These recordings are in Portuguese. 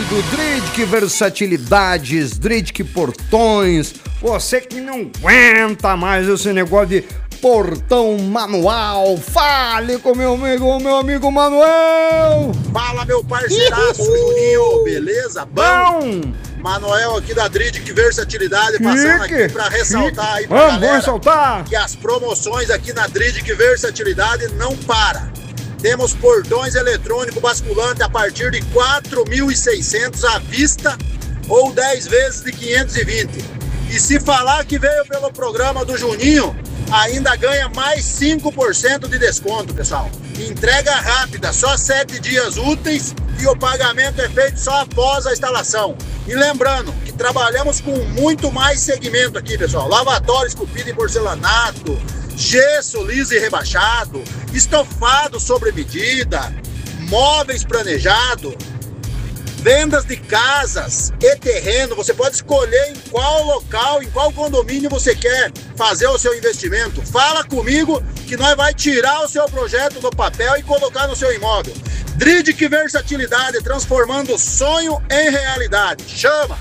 querido, Dridke Versatilidades, Dridke Portões, você que não aguenta mais esse negócio de portão manual, fale com meu amigo Manuel. Fala, meu parceiraço Juninho, beleza? Bom! Manuel aqui da Dridke Versatilidade, passando aqui pra ressaltar aí pra galera que as promoções aqui na Dridke Versatilidade não param. Temos portões eletrônicos basculantes a partir de 4.600 à vista ou 10 vezes de 520. E se falar que veio pelo programa do Juninho, ainda ganha mais 5% de desconto, pessoal. Entrega rápida, só 7 dias úteis e o pagamento é feito só após a instalação. E lembrando que trabalhamos com muito mais segmento aqui, pessoal. Lavatório esculpido em porcelanato, gesso liso e rebaixado, estofado sobre medida, móveis planejados, vendas de casas e terreno. Você pode escolher em qual local, em qual condomínio você quer fazer o seu investimento. Fala comigo que nós vai tirar o seu projeto do papel e colocar no seu imóvel. Dridke Versatilidade, transformando sonho em realidade. Chama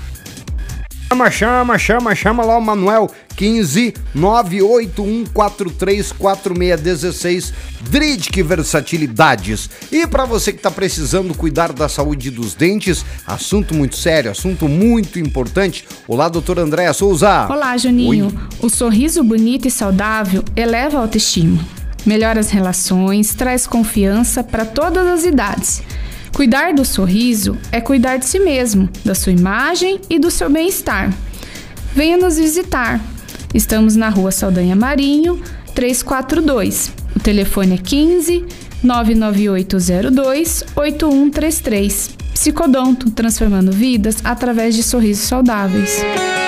lá o Manuel, 15 981434616, Dridke Versatilidades. E para você que tá precisando cuidar da saúde dos dentes, assunto muito sério, assunto muito importante. Olá, doutora Andréa Souza. Olá, Juninho. Oi. O sorriso bonito e saudável eleva a autoestima, melhora as relações, traz confiança para todas as idades. Cuidar do sorriso é cuidar de si mesmo, da sua imagem e do seu bem-estar. Venha nos visitar. Estamos na Rua Saldanha Marinho, 342. O telefone é 15 99802 8133. Psicodonto, transformando vidas através de sorrisos saudáveis.